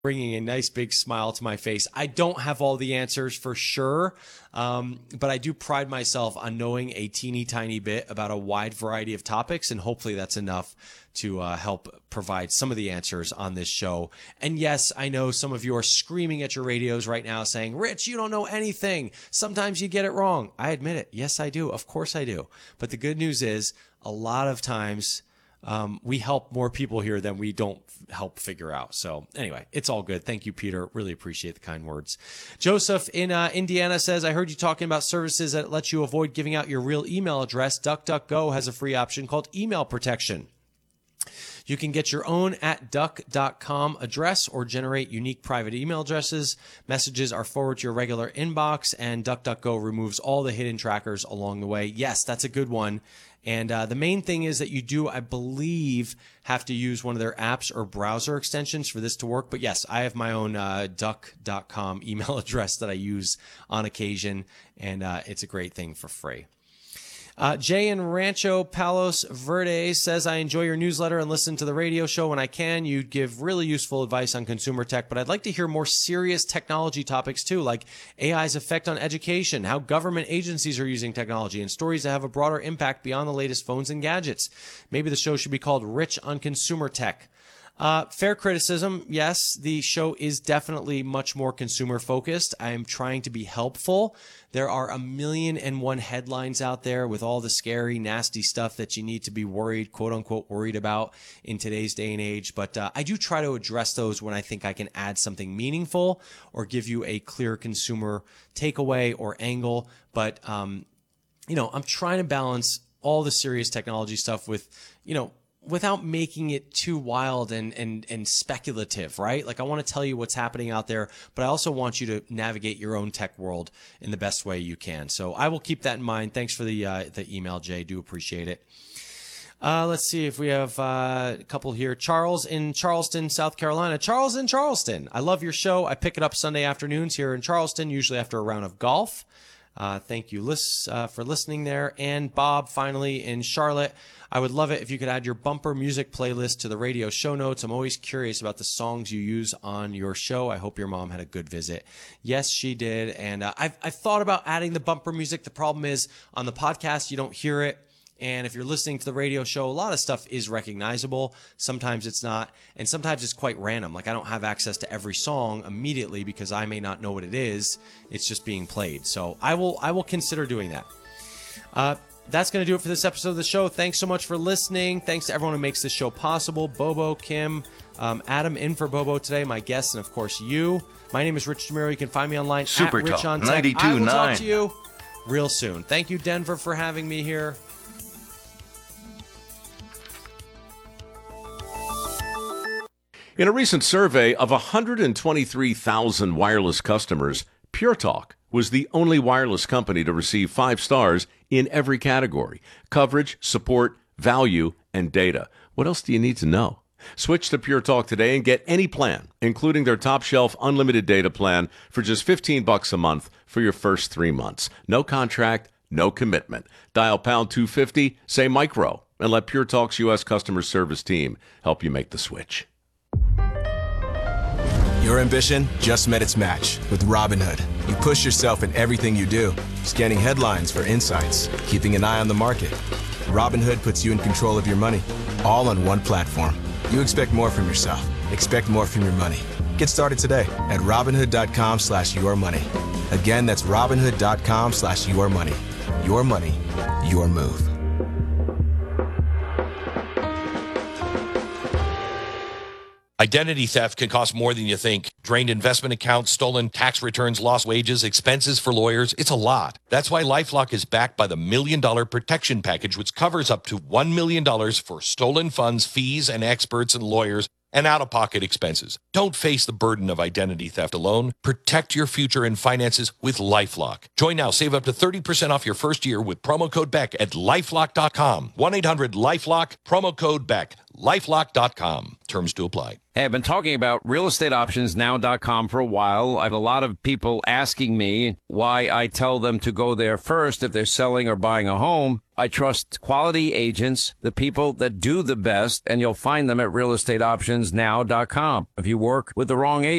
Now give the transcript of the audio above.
bringing a nice big smile to my face. I don't have all the answers for sure, but I do pride myself on knowing a teeny tiny bit about a wide variety of topics, and hopefully that's enough to help provide some of the answers on this show. And yes, I know some of you are screaming at your radios right now saying, Rich, you don't know anything. Sometimes you get it wrong. I admit it. Yes, I do. Of course I do. But the good news is a lot of times we help more people here than we don't help figure out. So anyway, it's all good. Thank you, Peter. Really appreciate the kind words. Joseph in Indiana says, I heard you talking about services that let you avoid giving out your real email address. DuckDuckGo has a free option called email protection. You can get your own @duck.com address or generate unique private email addresses. Messages are forwarded to your regular inbox, and DuckDuckGo removes all the hidden trackers along the way. Yes, that's a good one. And the main thing is that you do, I believe, have to use one of their apps or browser extensions for this to work. But yes, I have my own duck.com email address that I use on occasion, and it's a great thing for free. Jay in Rancho Palos Verdes says, I enjoy your newsletter and listen to the radio show when I can. You give really useful advice on consumer tech, but I'd like to hear more serious technology topics too, like AI's effect on education, how government agencies are using technology, and stories that have a broader impact beyond the latest phones and gadgets. Maybe the show should be called Rich on Consumer Tech. Fair criticism. Yes, the show is definitely much more consumer focused. I am trying to be helpful. There are 1,000,001 headlines out there with all the scary, nasty stuff that you need to be worried, quote unquote, worried about in today's day and age. But I do try to address those when I think I can add something meaningful or give you a clear consumer takeaway or angle. But, I'm trying to balance all the serious technology stuff with, without making it too wild and speculative, right? Like, I want to tell you what's happening out there, but I also want you to navigate your own tech world in the best way you can. So I will keep that in mind. Thanks for the email, Jay. Do appreciate it. Let's see if we have a couple here. Charles in Charleston, South Carolina. Charles in Charleston. I love your show. I pick it up Sunday afternoons here in Charleston, usually after a round of golf. Thank you for listening there. And Bob, finally, in Charlotte. I would love it if you could add your bumper music playlist to the radio show notes. I'm always curious about the songs you use on your show. I hope your mom had a good visit. Yes, she did. And I've thought about adding the bumper music. The problem is on the podcast, you don't hear it. And if you're listening to the radio show, a lot of stuff is recognizable. Sometimes it's not. And sometimes it's quite random. Like, I don't have access to every song immediately because I may not know what it is. It's just being played. So I will consider doing that. That's going to do it for this episode of the show. Thanks so much for listening. Thanks to everyone who makes this show possible. Bobo, Kim, Adam in for Bobo today, my guests, and of course you. My name is Rich DeMuro. You can find me online Super at Rich on Tech. I will talk to you real soon. Thank you, Denver, for having me here. In a recent survey of 123,000 wireless customers, Pure Talk was the only wireless company to receive 5 stars in every category: coverage, support, value, and data. What else do you need to know? Switch to Pure Talk today and get any plan, including their top shelf unlimited data plan, for just $15 a month for your first 3 months. No contract, no commitment. Dial pound 250, say micro, and let Pure Talk's U.S. customer service team help you make the switch. Your ambition just met its match with Robinhood. You push yourself in everything you do, scanning headlines for insights, keeping an eye on the market. Robinhood puts you in control of your money, all on one platform. You expect more from yourself. Expect more from your money. Get started today at Robinhood.com/yourmoney. Again, that's Robinhood.com/yourmoney. Your money, your move. Identity theft can cost more than you think. Drained investment accounts, stolen tax returns, lost wages, expenses for lawyers. It's a lot. That's why LifeLock is backed by the $1 Million Protection Package, which covers up to $1 million for stolen funds, fees, and experts and lawyers, and out-of-pocket expenses. Don't face the burden of identity theft alone. Protect your future and finances with LifeLock. Join now. Save up to 30% off your first year with promo code BECK at LifeLock.com. 1-800-LifeLock, promo code BECK. LifeLock.com. Terms to apply. Hey, I've been talking about realestateoptionsnow.com for a while. I have a lot of people asking me why I tell them to go there first if they're selling or buying a home. I trust quality agents, the people that do the best, and you'll find them at realestateoptionsnow.com. If you work with the wrong agent,